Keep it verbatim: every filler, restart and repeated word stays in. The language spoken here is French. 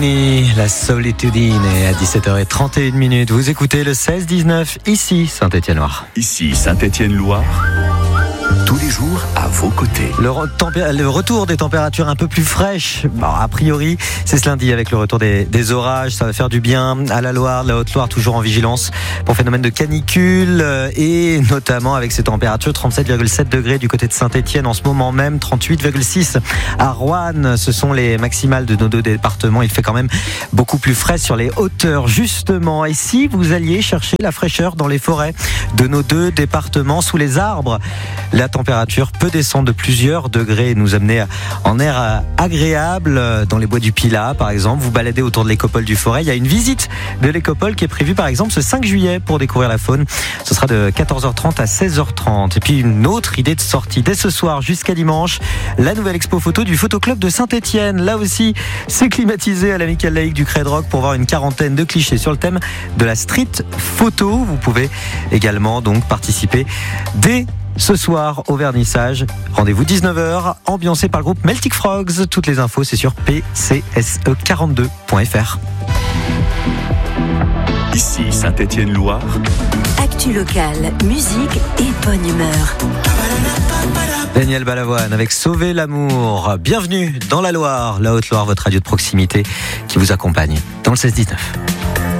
La Solitudine est à dix-sept heures trente et une minutes. Vous écoutez le seize dix-neuf, ici Saint-Étienne-Loire. Ici Saint-Étienne-Loire. Tous les jours à vos côtés. Le, re- tempé- le retour des températures un peu plus fraîches. Bon, a priori, c'est ce lundi avec le retour des, des orages. Ça va faire du bien à la Loire, la Haute-Loire, toujours en vigilance pour phénomène de canicule euh, et notamment avec ces températures trente-sept virgule sept degrés du côté de Saint-Étienne en ce moment même, trente-huit virgule six à Roanne. Ce sont les maximales de nos deux départements. Il fait quand même beaucoup plus frais sur les hauteurs justement. Et si vous alliez chercher la fraîcheur dans les forêts de nos deux départements, sous les arbres, la température peut descendre de plusieurs degrés et nous amener en air agréable dans les bois du Pilat par exemple. Vous baladez autour de l'écopole du Forêt. Il y a une visite de l'écopole qui est prévue par exemple ce cinq juillet pour découvrir la faune. Ce sera de quatorze heures trente à seize heures trente. Et puis une autre idée de sortie dès ce soir jusqu'à dimanche, la nouvelle expo photo du Photoclub de Saint-Étienne. Là aussi, c'est climatisé à l'Amicale laïque du Crédroc pour voir une quarantaine de clichés sur le thème de la street photo. Vous pouvez également donc participer dès ce soir au vernissage. Rendez-vous dix-neuf heures, ambiancé par le groupe Meltic Frogs. Toutes les infos, c'est sur p c s e quarante-deux point f r. Ici Saint-Étienne-Loire. Actu locale, musique et bonne humeur. Daniel Balavoine avec Sauver l'amour. Bienvenue dans la Loire, la Haute-Loire, votre radio de proximité qui vous accompagne dans le seize dix-neuf.